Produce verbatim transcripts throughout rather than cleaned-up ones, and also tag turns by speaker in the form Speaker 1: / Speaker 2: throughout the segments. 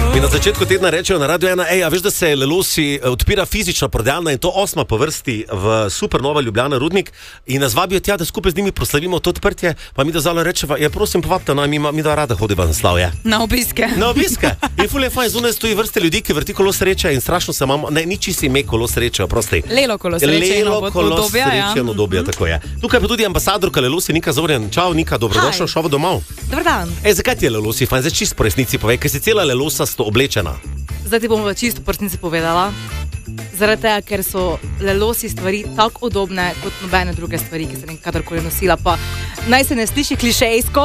Speaker 1: Mi na začetku tedna rečejo na Radio ena, ej, a veš, da se Lelosi odpira fizična prodajalna in to osma po vrsti v Supernova Ljubljana Rudnik in nas vabijo tja, da skupaj z njimi proslavimo to odprtje, pa mi da zalo rečeva, ja prosim, povabite, no, mi, mi da rada hodiva na slavje.
Speaker 2: Na obiske.
Speaker 1: Na obiske. In ful je fajn, zunaj stoji vrste ljudi, ki vrti kolo sreče in strašno se imamo, ne, niči si ime kolo sreče, oprosti.
Speaker 2: Lelo kolo sreče.
Speaker 1: Lelo kolo sreče, no dobija, tako je. Tukaj pa tudi ambasadorka Lelosi, Nika Zorjan. Čau, Nika, dobrodošla v šovu domov.
Speaker 2: Dobar dan.
Speaker 1: Ej, zakaj ti je Lelosi fajn? Zdaj čisto po resnici povej, ker si cela lelosasto oblečena.
Speaker 3: Zdaj ti bom v čisto po resnici povedala. Zaradi tega, ker so Lelosi stvari tako udobne kot nobene druge stvari, ki sem jih kadarkoli nosila. Pa naj se ne sliši klišejsko.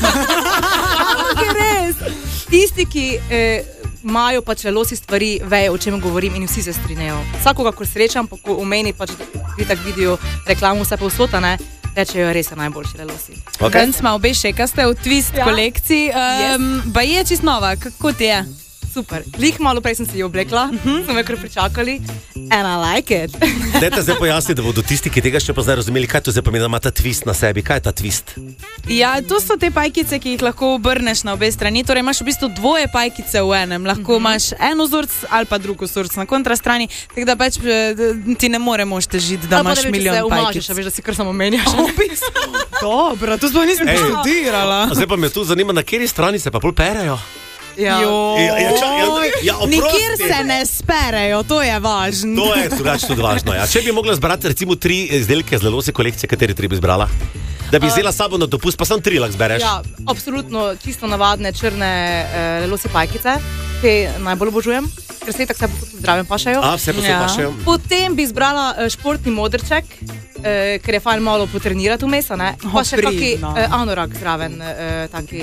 Speaker 3: Ampak je res. Tisti, ki eh, imajo pač Lelosi stvari, vejo, o čem govorim in vsi se strinjajo. Vsakoga, ko srečam, pa ko v meni pač vi tak vidijo reklamu vse povsotane, rečejo, res je najboljši Lelosi.
Speaker 2: Okay. Danes smo obe šekaste v Twist ja. kolekciji. Um, yes. Ba je čist nova, kako ti je?
Speaker 3: Super. Lih malo prej sem se jo oblekla, uh-huh. smo me kar pričakali. And I like it.
Speaker 1: Dajte zdaj pojasniti, da bodo tisti, ki tega še pa zdaj razumeli, kaj to zdaj pomeni, da ima ta twist na sebi. Kaj je ta twist?
Speaker 2: Ja, to so te pajkice, ki jih lahko obrneš na obe strani. Torej imaš v bistvu dvoje pajkice v enem. Lahko uh-huh. imaš en vzorc ali pa drug vzorc na kontrastrani, tako da pač ti ne moremo težiti, da imaš milijon pajkic.
Speaker 3: A veš, da si kar samo menjaš.
Speaker 2: Dobro, to sploh nisem študirala.
Speaker 1: Zdaj pa me tu zanima, na kateri strani se pa bolj perejo.
Speaker 2: Ja.
Speaker 1: Ja, ja, ča, ja, ja,
Speaker 2: nikjer se ne sperejo, to je važno.
Speaker 1: To je drugače tudi važno. Ja. Če bi mogla zbrati recimo tri izdelke z Lelosi kolekcije, kateri tri bi zbrala? Da bi vzela sabo na dopust, pa sam tri lahko zbereš.
Speaker 3: Ja, absolutno čisto navadne črne uh, Lelosi pajkice, te najbolj obožujem, ker se tako vse zdravim pašajo.
Speaker 1: A, vse pa se
Speaker 2: ja.
Speaker 1: pašajo.
Speaker 3: Potem bi zbrala uh, športni modrček, uh, ker je fajn malo potrenirati vmes, ne? Pa še kaki uh, anorak zraven, uh, taki...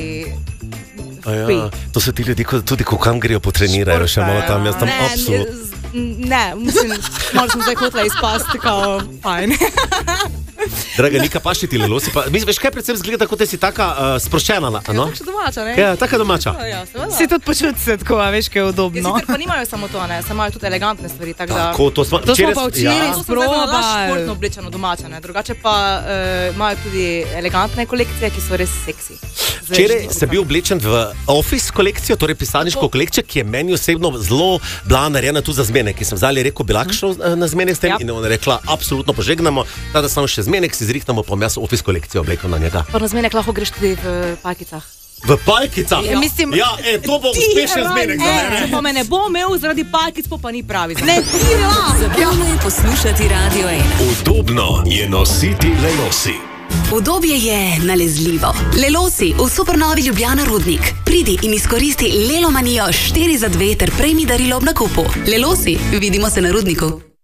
Speaker 1: Ja, to so ti ljudje, tudi ko kam grejo potrenirajo, še malo tam, jaz tam
Speaker 3: ne,
Speaker 1: absolutno.
Speaker 3: Ne, mislim, malo sem zdaj hotela izpasti, kao fajn.
Speaker 1: Draga Nika, pa še ti Lelosi, pa, veš kaj predvsem zgleda, kot da si taka uh, sproščena, no?
Speaker 3: Ja, taka domača, ne?
Speaker 1: Ja, taka domača.
Speaker 3: Ja,
Speaker 2: si tudi počuti se tako, veš, kaj je udobno.
Speaker 3: Ja, sicer pa nimajo samo to, ne, samo imajo tudi elegantne stvari, tako da...
Speaker 1: Tako, to smo,
Speaker 2: to smo pa včeraj
Speaker 3: ja.
Speaker 2: sprobali.
Speaker 3: Športno oblečeno domača, ne, drugače pa uh, imajo tudi elegantne kolekcije, ki so res seksi.
Speaker 1: Včeraj sem bil oblečen v Office kolekcijo, torej pisarniško kolekcijo, ki je meni osebno zelo bila narejena tu za zmenek, ki sem zdaj rekel, bi lahko šel na zmenek s tem, ja. In ona rekla, absolutno požegnamo, da samo še zmenek si zrihtamo, pa jaz Office kolekcijo oblekel na njega.
Speaker 3: Pa na zmenek lahko greš tudi v pajkicah.
Speaker 1: V pajkicah?
Speaker 3: Ja, mislim,
Speaker 1: ja e, to bo uspešen zmenek za mene.
Speaker 3: Če pa me ne bo imel zaradi pajkic, pa ni pravi za mene. Ne, ti lahko.
Speaker 4: Zabavno je poslušati Radio ena.
Speaker 5: Udobno je nositi Lelosi.
Speaker 4: Udobje je nalezljivo. Lelosi v Supernovi Ljubljana Rudnik. Pridi in izkoristi Lelomanijo štiri za dve ter prejmi darilo ob nakupu. Lelosi, vidimo se na Rudniku.